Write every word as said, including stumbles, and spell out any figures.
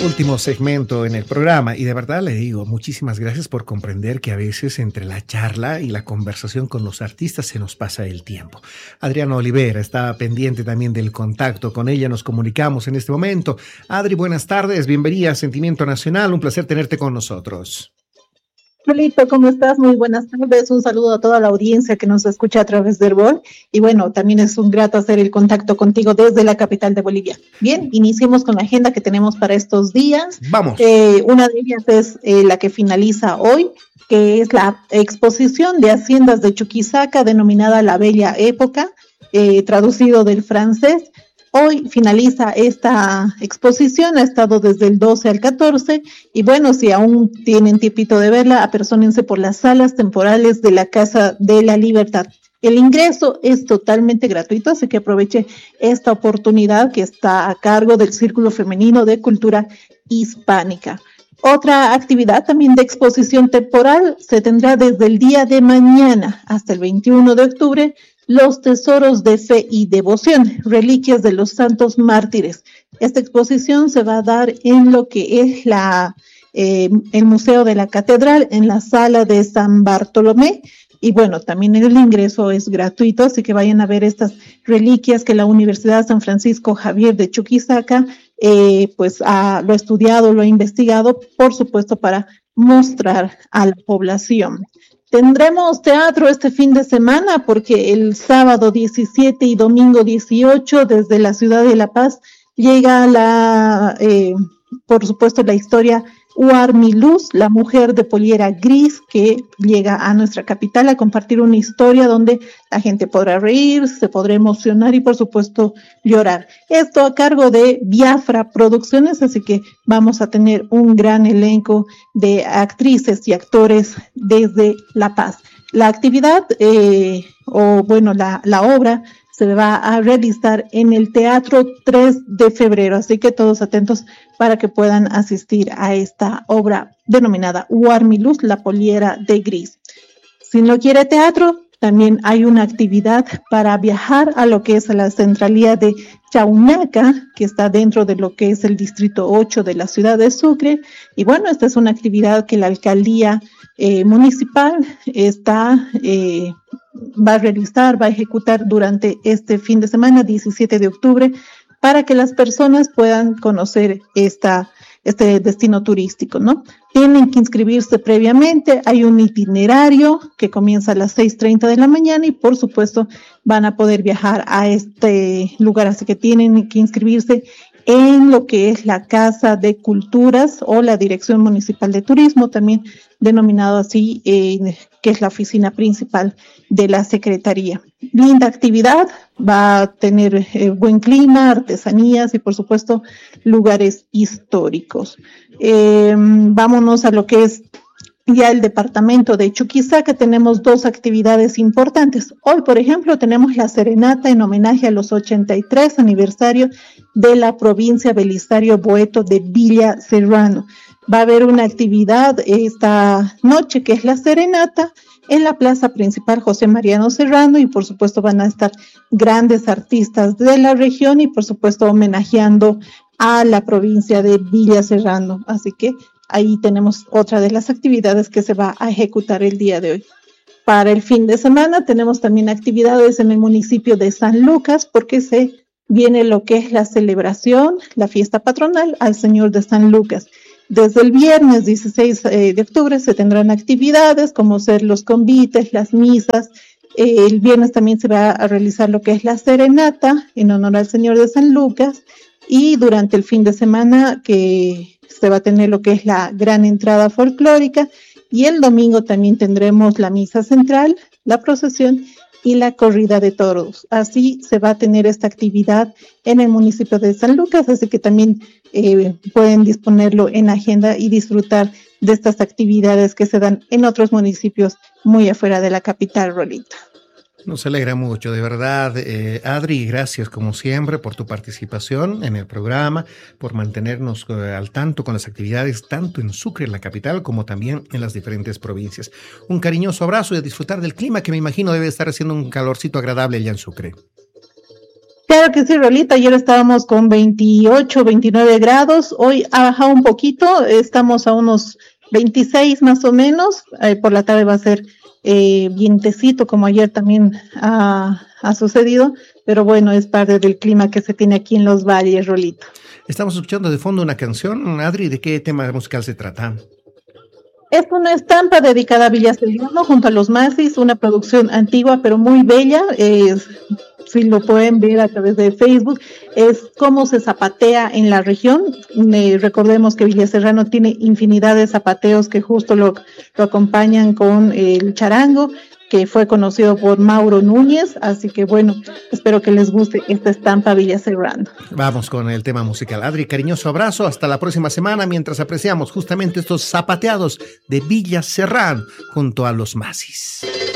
Último segmento en el programa y de verdad le digo, muchísimas gracias por comprender que a veces entre la charla y la conversación con los artistas se nos pasa el tiempo. Adriana Olivera está pendiente también del contacto, con ella nos comunicamos en este momento. Adri, buenas tardes, bienvenida a Sentimiento Nacional, un placer tenerte con nosotros. Julito, ¿cómo estás? Muy buenas tardes. Un saludo a toda la audiencia que nos escucha a través del Herbol. Y bueno, también es un grato hacer el contacto contigo desde la capital de Bolivia. Bien, iniciemos con la agenda que tenemos para estos días. Vamos. Eh, una de ellas es eh, la que finaliza hoy, que es la exposición de haciendas de Chuquisaca, denominada La Bella Época, eh, traducido del francés. Hoy finaliza esta exposición, ha estado desde el doce al catorce, y bueno, si aún tienen tiempito de verla, apersónense por las salas temporales de la Casa de la Libertad. El ingreso es totalmente gratuito, así que aproveche esta oportunidad que está a cargo del Círculo Femenino de Cultura Hispánica. Otra actividad también de exposición temporal se tendrá desde el día de mañana hasta el veintiuno de octubre, Los Tesoros de Fe y Devoción, Reliquias de los Santos Mártires. Esta exposición se va a dar en lo que es la, eh, el Museo de la Catedral, en la Sala de San Bartolomé. Y bueno, también el ingreso es gratuito, así que vayan a ver estas reliquias que la Universidad San Francisco Javier de Chuquisaca eh, pues ha, lo ha estudiado, lo ha investigado, por supuesto, para mostrar a la población. Tendremos teatro este fin de semana porque el sábado diecisiete y domingo dieciocho desde la ciudad de La Paz llega la, eh, por supuesto, la historia Huarmiluz, la mujer de pollera gris, que llega a nuestra capital a compartir una historia donde la gente podrá reír, se podrá emocionar y por supuesto llorar. Esto a cargo de Biafra Producciones, así que vamos a tener un gran elenco de actrices y actores desde La Paz. La actividad, eh, o bueno, la, la obra se va a realizar en el Teatro tres de febrero, así que todos atentos para que puedan asistir a esta obra denominada Huarmiluz, la pollera de gris. Si no quiere teatro, también hay una actividad para viajar a lo que es la centralía de Chaunaca, que está dentro de lo que es el distrito ocho de la ciudad de Sucre. Y bueno, esta es una actividad que la alcaldía eh, municipal está eh, va a realizar, va a ejecutar durante este fin de semana, diecisiete de octubre, para que las personas puedan conocer esta, este destino turístico, ¿no? Tienen que inscribirse previamente, hay un itinerario que comienza a las seis treinta de la mañana y por supuesto van a poder viajar a este lugar, así que tienen que inscribirse en lo que es la Casa de Culturas o la Dirección Municipal de Turismo, también denominado así, eh, que es la oficina principal de la Secretaría. Linda actividad, va a tener eh, buen clima, artesanías y por supuesto lugares históricos. Eh, vámonos a lo que es ya el departamento de Chuquisaca. Tenemos dos actividades importantes. Hoy, por ejemplo, tenemos la serenata en homenaje a los ochenta y tres aniversario de la provincia Belisario Boeto de Villa Serrano. Va a haber una actividad esta noche que es la serenata en la plaza principal José Mariano Serrano y por supuesto van a estar grandes artistas de la región y por supuesto homenajeando a la provincia de Villa Serrano. Así que ahí tenemos otra de las actividades que se va a ejecutar el día de hoy. Para el fin de semana tenemos también actividades en el municipio de San Lucas porque se viene lo que es la celebración, la fiesta patronal al Señor de San Lucas. Desde el viernes dieciséis de octubre se tendrán actividades como ser los convites, las misas. Eh, el viernes también se va a realizar lo que es la serenata en honor al Señor de San Lucas y durante el fin de semana que se va a tener lo que es la gran entrada folclórica y el domingo también tendremos la misa central, la procesión y la corrida de toros. Así se va a tener esta actividad en el municipio de San Lucas, así que también eh, pueden disponerlo en agenda y disfrutar de estas actividades que se dan en otros municipios muy afuera de la capital, Rolita. Nos alegra mucho, de verdad. Eh, Adri, gracias como siempre por tu participación en el programa, por mantenernos eh, al tanto con las actividades tanto en Sucre, en la capital, como también en las diferentes provincias. Un cariñoso abrazo y a disfrutar del clima que me imagino debe estar haciendo un calorcito agradable allá en Sucre. Claro que sí, Rolita, ayer estábamos con veintiocho, veintinueve grados, hoy ha bajado un poquito, estamos a unos veintiséis más o menos, eh, por la tarde va a ser eh, vientecito como ayer también ha, ha sucedido, pero bueno, es parte del clima que se tiene aquí en los valles, Rolita. Estamos escuchando de fondo una canción, Adri, ¿de qué tema musical se trata? Es una estampa dedicada a Villa Serrano junto a los Masis, una producción antigua pero muy bella, es... si lo pueden ver a través de Facebook, es cómo se zapatea en la región. Eh, recordemos que Villa Serrano tiene infinidad de zapateos que justo lo, lo acompañan con el charango, que fue conocido por Mauro Núñez, así que bueno, espero que les guste esta estampa Villa Serrano. Vamos con el tema musical. Adri, cariñoso abrazo, hasta la próxima semana, mientras apreciamos justamente estos zapateados de Villa Serrano junto a los Masis.